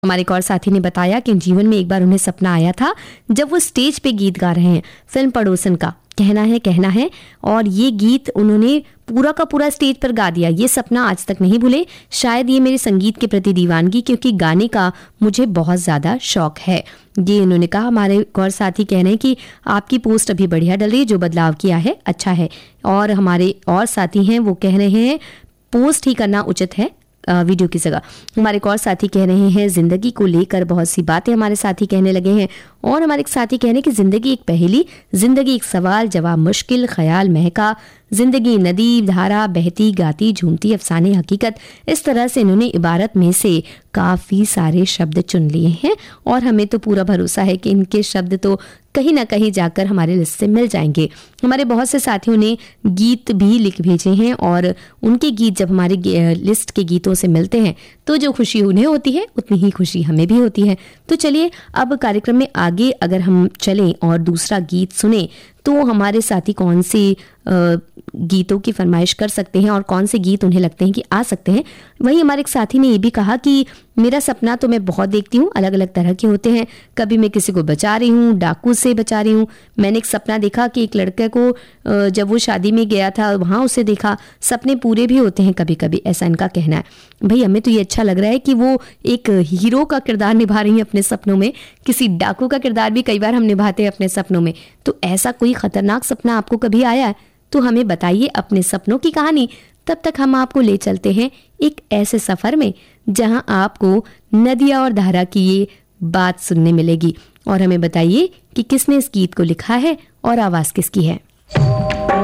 हमारे एक और साथी ने बताया कि जीवन में एक बार उन्हें सपना आया था जब वो स्टेज पे गीत गा रहे हैं फिल्म पड़ोसन का कहना है और ये गीत उन्होंने पूरा का पूरा स्टेज पर गा दिया। ये सपना आज तक नहीं भूले। शायद ये मेरे संगीत के प्रति दीवानगी, क्योंकि गाने का मुझे बहुत ज़्यादा शौक है, ये उन्होंने कहा। हमारे एक और साथी कह रहे हैं कि आपकी पोस्ट अभी बढ़िया डल रही है, जो बदलाव किया है अच्छा है। और हमारे और साथी हैं वो कह रहे हैं पोस्ट ही करना उचित है वीडियो की जगह। हमारे एक और साथी कह रहे हैं जिंदगी को लेकर बहुत सी बातें हमारे साथी कहने लगे हैं। और हमारे एक साथी कह रहे हैं कि जिंदगी एक पहेली, जिंदगी एक सवाल जवाब मुश्किल, ख्याल महका, जिंदगी नदी धारा बहती गाती झूमती अफसाने हकीकत। इस तरह से इन्होंने इबारत में से काफ़ी सारे शब्द चुन लिए हैं और हमें तो पूरा भरोसा है कि इनके शब्द तो कहीं ना कहीं जाकर हमारे लिस्ट से मिल जाएंगे। हमारे बहुत से साथियों ने गीत भी लिख भेजे हैं और उनके गीत जब हमारे लिस्ट के गीतों से मिलते हैं तो जो खुशी उन्हें होती है उतनी ही खुशी हमें भी होती है। तो चलिए अब कार्यक्रम में आगे अगर हम चलें और दूसरा गीत सुने तो हमारे साथी कौन से गीतों की फरमाइश कर सकते हैं और कौन से गीत उन्हें लगते हैं कि आ सकते हैं। वहीं हमारे एक साथी ने ये भी कहा कि मेरा सपना तो मैं बहुत देखती हूँ, अलग अलग तरह के होते हैं। कभी मैं किसी को बचा रही हूँ, डाकू से बचा रही हूँ। मैंने एक सपना देखा कि एक लड़के को जब वो शादी में गया था वहाँ उसे देखा। सपने पूरे भी होते हैं कभी कभी, ऐसा इनका कहना है। भाई हमें तो ये अच्छा लग रहा है कि वो एक हीरो का किरदार निभा रही हैं अपने सपनों में, किसी डाकू का किरदार भी कई बार हम निभाते हैं अपने सपनों में। तो ऐसा कोई खतरनाक सपना आपको कभी आया है तो हमें बताइए अपने सपनों की कहानी। तब तक हम आपको ले चलते हैं एक ऐसे सफर में जहां आपको नदिया और धारा की ये बात सुनने मिलेगी और हमें बताइए कि किसने इस गीत को लिखा है और आवाज किसकी है।